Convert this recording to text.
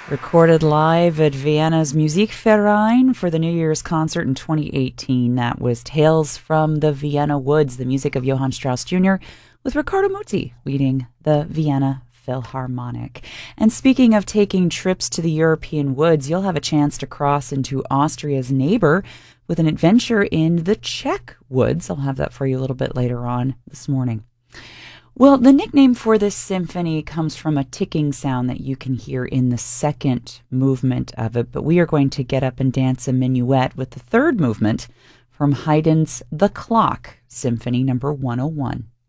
Recorded live at Vienna's Musikverein for the New Year's concert in 2018. That was Tales from the Vienna Woods, the music of Johann Strauss Jr., with Riccardo Muti leading the Vienna Philharmonic. And speaking of taking trips to the European woods, you'll have a chance to cross into Austria's neighbor with an adventure in the Czech woods. I'll have that for you a little bit later on this morning. Well, the nickname for this symphony comes from a ticking sound that you can hear in the second movement of it, but we are going to get up and dance a minuet with the third movement from Haydn's The Clock, Symphony number 101.